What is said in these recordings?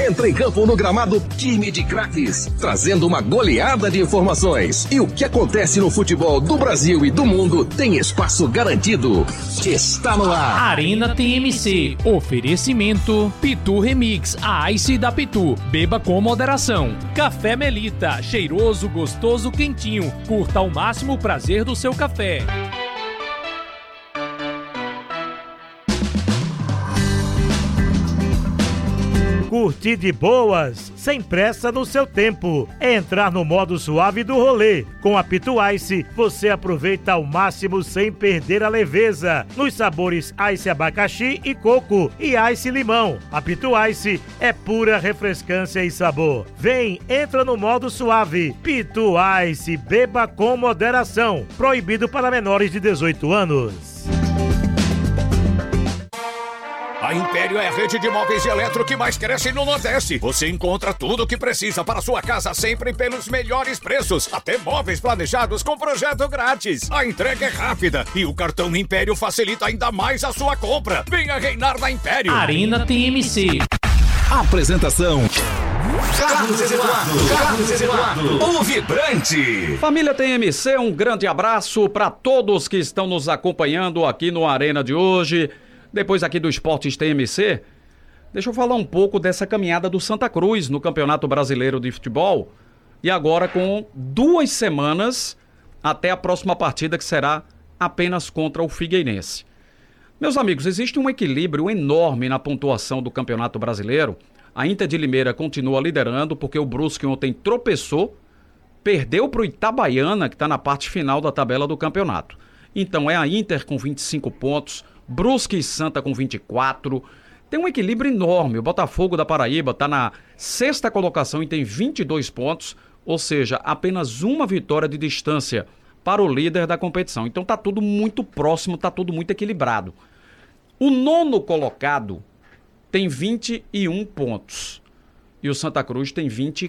Entra em campo no gramado Time de Craques, trazendo uma goleada de informações. E o que acontece no futebol do Brasil e do mundo tem espaço garantido. Está no ar. Arena TMC. Oferecimento Pitu Remix, a Ice da Pitu. Beba com moderação. Café Melita, cheiroso, gostoso, quentinho. Curta ao máximo o prazer do seu café. Curtir de boas, sem pressa no seu tempo. É entrar no modo suave do rolê. Com a Pitu Ice, você aproveita ao máximo sem perder a leveza. Nos sabores Ice abacaxi e coco e Ice limão. A Pitu Ice é pura refrescância e sabor. Vem, entra no modo suave. Pitu Ice, beba com moderação. Proibido para menores de 18 anos. A Império é a rede de móveis e eletro que mais cresce no Nordeste. Você encontra tudo o que precisa para sua casa sempre pelos melhores preços. Até móveis planejados com projeto grátis. A entrega é rápida e o cartão Império facilita ainda mais a sua compra. Venha reinar na Império. Arena TMC. Apresentação: Carlos Eduardo, o Vibrante. Família TMC, um grande abraço para todos que estão nos acompanhando aqui no Arena de hoje. Depois aqui do Esportes TMC, deixa eu falar um pouco dessa caminhada do Santa Cruz no Campeonato Brasileiro de Futebol. E agora com 2 semanas até a próxima partida, que será apenas contra o Figueirense. Meus amigos, existe um equilíbrio enorme na pontuação do Campeonato Brasileiro. A Inter de Limeira continua liderando porque o Brusque ontem tropeçou, perdeu para o Itabaiana, que está na parte final da tabela do campeonato. Então é a Inter com 25 pontos, Brusque e Santa com 24. Tem um equilíbrio enorme. O Botafogo da Paraíba está na 6ª colocação e tem 22 pontos, ou seja, apenas uma vitória de distância para o líder da competição. Então está tudo muito próximo, está tudo muito equilibrado. O 9º colocado tem 21 pontos e o Santa Cruz tem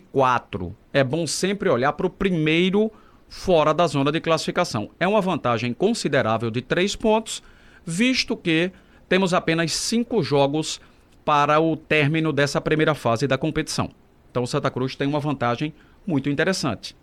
24. É bom sempre olhar para o primeiro fora da zona de classificação. É uma vantagem considerável de 3 pontos, visto que temos apenas 5 jogos para o término dessa primeira fase da competição. Então o Santa Cruz tem uma vantagem muito interessante.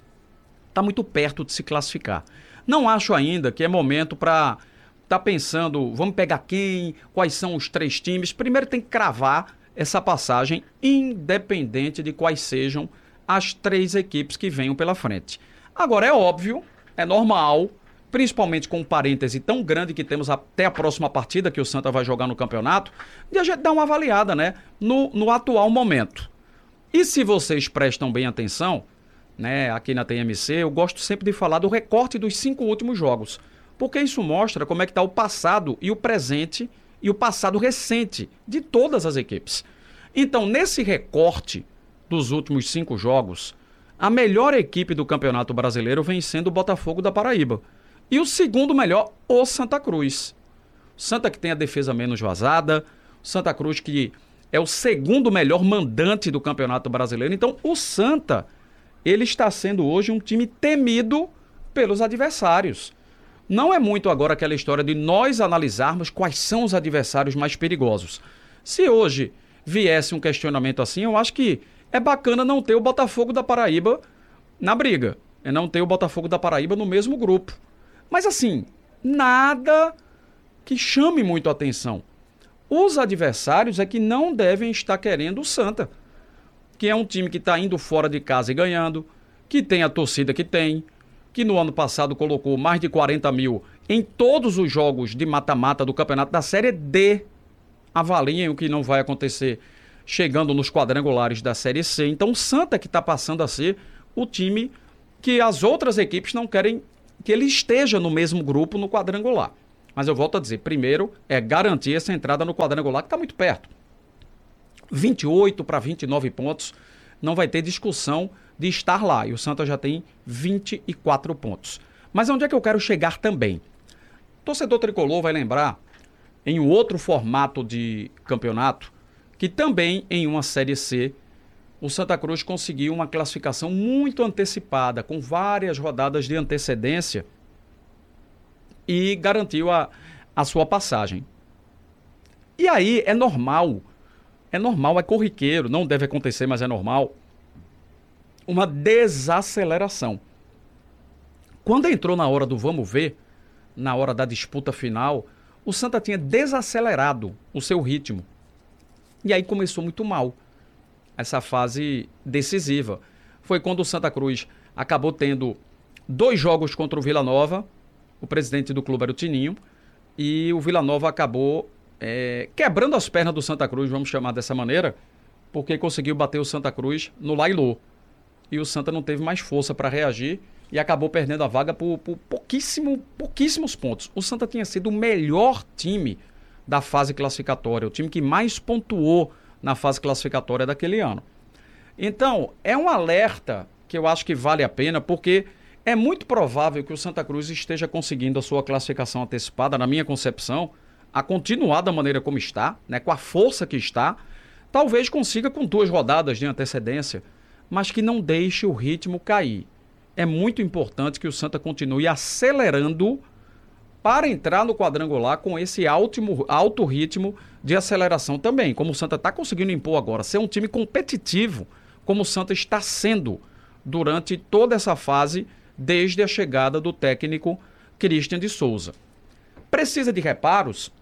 Está muito perto de se classificar. Não acho ainda que é momento para estar pensando, vamos pegar quem, quais são os 3 times. Primeiro tem que cravar essa passagem, independente de quais sejam as 3 equipes que venham pela frente. Agora é óbvio, é normal, principalmente com um parêntese tão grande que temos até a próxima partida que o Santa vai jogar no campeonato, de a gente dar uma avaliada, né, no atual momento. E se vocês prestam bem atenção, né, aqui na TMC, eu gosto sempre de falar do recorte dos 5 últimos jogos, porque isso mostra como é que está o passado e o presente e o passado recente de todas as equipes. Então, nesse recorte dos últimos 5 jogos, a melhor equipe do Campeonato Brasileiro vem sendo o Botafogo da Paraíba. E o segundo melhor, o Santa Cruz. Santa que tem a defesa menos vazada, Santa Cruz que é o segundo melhor mandante do Campeonato Brasileiro. Então o Santa, ele está sendo hoje um time temido pelos adversários. Não é muito agora aquela história de nós analisarmos quais são os adversários mais perigosos. Se hoje viesse um questionamento assim, eu acho que é bacana não ter o Botafogo da Paraíba na briga. É não ter o Botafogo da Paraíba no mesmo grupo. Mas assim, nada que chame muito a atenção. Os adversários é que não devem estar querendo o Santa, que é um time que está indo fora de casa e ganhando, que tem a torcida que tem, que no ano passado colocou mais de 40 mil em todos os jogos de mata-mata do campeonato da Série D. Avaliem o que não vai acontecer chegando nos quadrangulares da Série C. Então o Santa que está passando a ser o time que as outras equipes não querem que ele esteja no mesmo grupo no quadrangular. Mas eu volto a dizer, primeiro é garantir essa entrada no quadrangular, que está muito perto. 28 para 29 pontos, não vai ter discussão de estar lá. E o Santa já tem 24 pontos. Mas onde é que eu quero chegar também? Torcedor tricolor vai lembrar, em um outro formato de campeonato, que também em uma Série C, o Santa Cruz conseguiu uma classificação muito antecipada, com várias rodadas de antecedência, e garantiu a sua passagem. E aí é normal é normal, é corriqueiro, não deve acontecer, mas é normal, uma desaceleração. Quando entrou na hora do vamos ver, na hora da disputa final, o Santa tinha desacelerado o seu ritmo. E aí começou muito mal essa fase decisiva. Foi quando o Santa Cruz acabou tendo 2 jogos contra o Vila Nova, o presidente do clube era o Tininho, e o Vila Nova acabou quebrando as pernas do Santa Cruz, vamos chamar dessa maneira, porque conseguiu bater o Santa Cruz no Lailô. E o Santa não teve mais força para reagir e acabou perdendo a vaga por pouquíssimos pontos. O Santa tinha sido o melhor time da fase classificatória, o time que mais pontuou na fase classificatória daquele ano. Então, é um alerta que eu acho que vale a pena, porque é muito provável que o Santa Cruz esteja conseguindo a sua classificação antecipada, na minha concepção, a continuar da maneira como está, né, com a força que está, talvez consiga com 2 rodadas de antecedência, mas que não deixe o ritmo cair. É muito importante que o Santa continue acelerando para entrar no quadrangular com esse alto ritmo de aceleração também, como o Santa está conseguindo impor agora, ser um time competitivo, como o Santa está sendo durante toda essa fase, desde a chegada do técnico Christian de Souza. Precisa de reparos?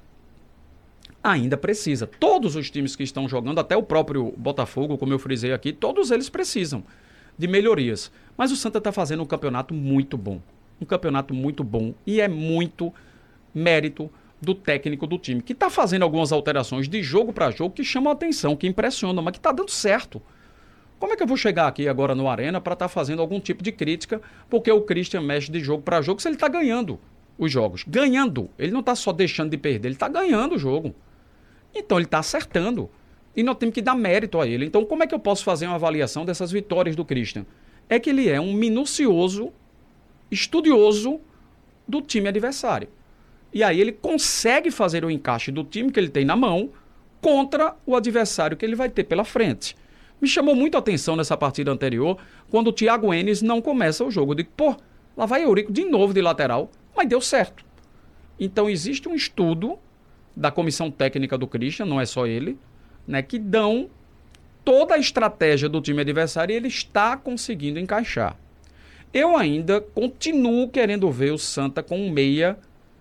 Ainda precisa. Todos os times que estão jogando, até o próprio Botafogo, como eu frisei aqui, todos eles precisam de melhorias. Mas o Santa está fazendo um campeonato muito bom. Um campeonato muito bom. E é muito mérito do técnico do time, que está fazendo algumas alterações de jogo para jogo que chamam a atenção, que impressionam, mas que está dando certo. Como é que eu vou chegar aqui agora no Arena para estar fazendo algum tipo de crítica, porque o Christian mexe de jogo para jogo se ele está ganhando os jogos? Ganhando. Ele não está só deixando de perder, ele está ganhando o jogo. Então ele está acertando. E nós temos que dar mérito a ele. Então como é que eu posso fazer uma avaliação dessas vitórias do Christian? É que ele é um minucioso, estudioso do time adversário. E aí ele consegue fazer o encaixe do time que ele tem na mão contra o adversário que ele vai ter pela frente. Me chamou muito a atenção nessa partida anterior, quando o Thiago Enes não começa o jogo. Eu digo, pô, lá vai Eurico de novo de lateral, mas deu certo. Então existe um estudo da comissão técnica do Christian, não é só ele, né, que dão toda a estratégia do time adversário e ele está conseguindo encaixar. Eu ainda continuo querendo ver o Santa com um meia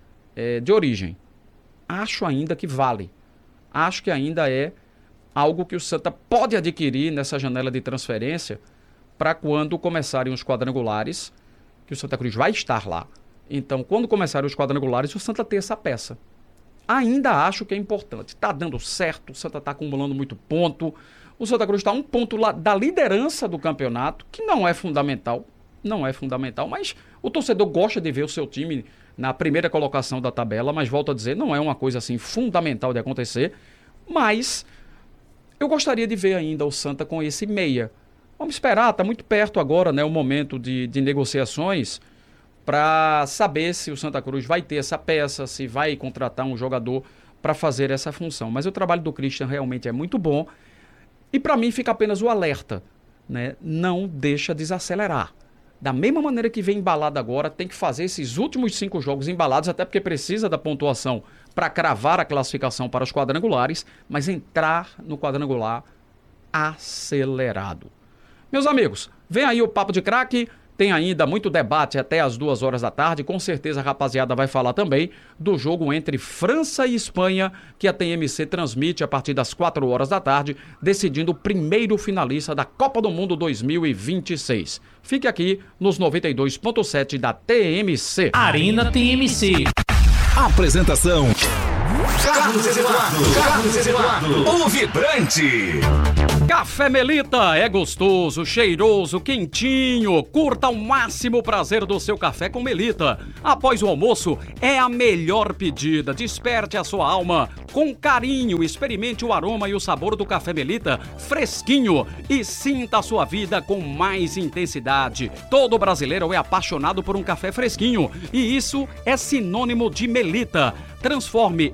de origem. Acho ainda que vale. Acho que ainda é algo que o Santa pode adquirir nessa janela de transferência para quando começarem os quadrangulares, que o Santa Cruz vai estar lá. Então, quando começarem os quadrangulares, o Santa tem essa peça. Ainda acho que é importante. Está dando certo, o Santa está acumulando muito ponto. O Santa Cruz está a 1 ponto lá da liderança do campeonato, que não é fundamental, mas o torcedor gosta de ver o seu time na primeira colocação da tabela, mas volto a dizer, não é uma coisa assim fundamental de acontecer, mas eu gostaria de ver ainda o Santa com esse meia. Vamos esperar, está muito perto agora, né, o momento de negociações, para saber se o Santa Cruz vai ter essa peça, se vai contratar um jogador para fazer essa função. Mas o trabalho do Christian realmente é muito bom e para mim fica apenas o alerta, né? Não deixa desacelerar. Da mesma maneira que vem embalado agora, tem que fazer esses últimos 5 jogos embalados, até porque precisa da pontuação para cravar a classificação para os quadrangulares, mas entrar no quadrangular acelerado. Meus amigos, vem aí o Papo de Craque. Tem ainda muito debate até às 2 horas da tarde. Com certeza a rapaziada vai falar também do jogo entre França e Espanha, que a TMC transmite a partir das 4 horas da tarde, decidindo o primeiro finalista da Copa do Mundo 2026. Fique aqui nos 92.7 da TMC. Arena TMC. Apresentação: Carlos Eduardo, o vibrante. Café Melita é gostoso, cheiroso, quentinho. Curta ao máximo o prazer do seu café com Melita. Após o almoço, é a melhor pedida. Desperte a sua alma com carinho. Experimente o aroma e o sabor do café Melita fresquinho e sinta a sua vida com mais intensidade. Todo brasileiro é apaixonado por um café fresquinho e isso é sinônimo de Melita. Transforme